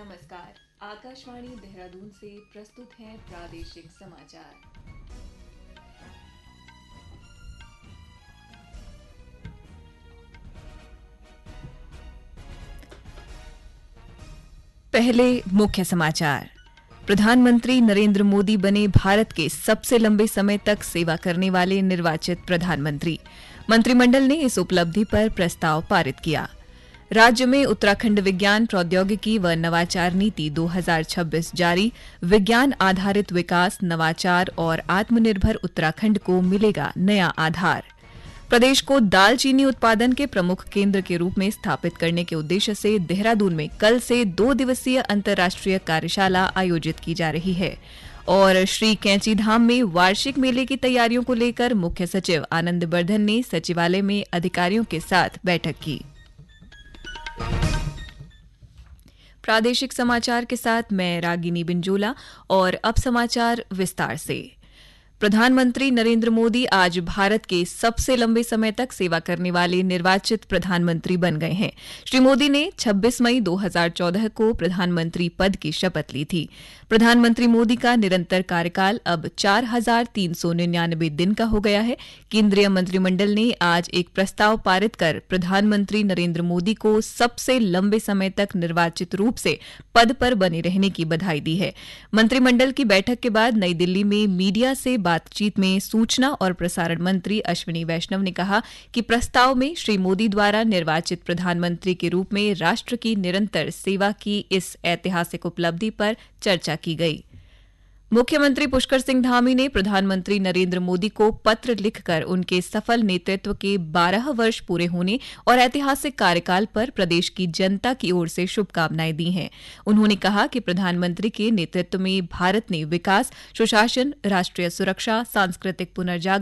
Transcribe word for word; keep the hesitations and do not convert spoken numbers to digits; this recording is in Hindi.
नमस्कार। आकाशवाणी देहरादून से प्रस्तुत हैं प्रादेशिक समाचार। पहले मुख्य समाचार। प्रधानमंत्री नरेंद्र मोदी बने भारत के सबसे लंबे समय तक सेवा करने वाले निर्वाचित प्रधानमंत्री। मंत्रिमंडल ने इस उपलब्धि पर प्रस्ताव पारित किया। राज्य में उत्तराखंड विज्ञान प्रौद्योगिकी व नवाचार नीति दो हज़ार छब्बीस जारी। विज्ञान आधारित विकास, नवाचार और आत्मनिर्भर उत्तराखंड को मिलेगा नया आधार। प्रदेश को दाल चीनी उत्पादन के प्रमुख केंद्र के रूप में स्थापित करने के उद्देश्य से देहरादून में कल से दो दिवसीय अंतर्राष्ट्रीय कार्यशाला आयोजित की जा रही है। और श्री कैंची धाम में वार्षिक मेले की तैयारियों को लेकर मुख्य सचिव आनंद बर्धन ने सचिवालय में अधिकारियों के साथ बैठक की। प्रादेशिक समाचार के साथ मैं रागिनी बिंजोला और अब समाचार विस्तार से। प्रधानमंत्री नरेंद्र मोदी आज भारत के सबसे लंबे समय तक सेवा करने वाले निर्वाचित प्रधानमंत्री बन गए हैं। श्री मोदी ने छब्बीस मई दो हज़ार चौदह को प्रधानमंत्री पद की शपथ ली थी। प्रधानमंत्री मोदी का निरंतर कार्यकाल अब चार हजार तीन सौ निन्यानवे दिन का हो गया है। केंद्रीय मंत्रिमंडल ने आज एक प्रस्ताव पारित कर प्रधानमंत्री नरेंद्र मोदी को सबसे लंबे समय तक निर्वाचित रूप से पद पर बने रहने की बधाई दी है। मंत्रिमंडल की बैठक के बाद नई दिल्ली में मीडिया से बातचीत में सूचना और प्रसारण मंत्री अश्विनी वैष्णव ने कहा कि प्रस्ताव में श्री मोदी द्वारा निर्वाचित प्रधानमंत्री के रूप में राष्ट्र की निरंतर सेवा की इस ऐतिहासिक उपलब्धि पर चर्चा की गई। मुख्यमंत्री पुष्कर सिंह धामी ने प्रधानमंत्री नरेंद्र मोदी को पत्र लिखकर उनके सफल नेतृत्व के बारह वर्ष पूरे होने और ऐतिहासिक कार्यकाल पर प्रदेश की जनता की ओर से शुभकामनाएं दी हैं। उन्होंने कहा कि प्रधानमंत्री के नेतृत्व में भारत ने विकास, सुशासन, राष्ट्रीय सुरक्षा, सांस्कृतिक पुनर्जागरण